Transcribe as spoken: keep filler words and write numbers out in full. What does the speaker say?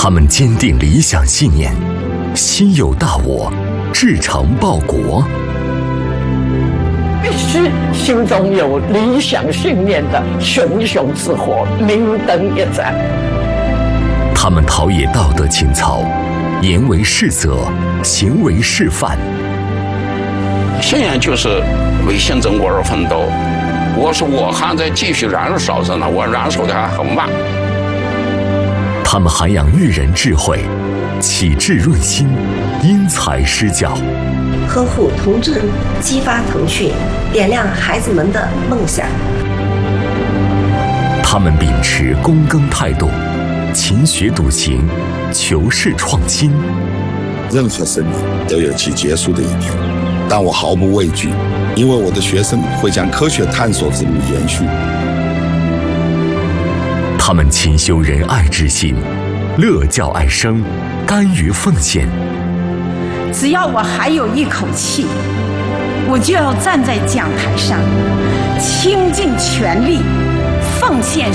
他们坚定理想信念，心有大我，志诚报国。 必须心中有理想信念的熊熊之火，明灯一盏。 他们陶冶道德情操，言为是则，行为示范。 信仰就是为新中国而奋斗。我说我还在继续燃烧着呢，我燃烧的还很慢。 他们涵养育人智慧，启智润心，因材施教， 呵护童真，激发腾讯，点亮孩子们的梦想。 他们秉持躬耕态度，勤学笃行，求是创新。 任何生命都有其结束的一天，但我毫不畏惧，因为我的学生会将科学探索之路延续。 他们勤修仁爱之心，乐教爱生，甘于奉献。 只要我还有一口气，我就要站在讲台上，倾尽全力，奉献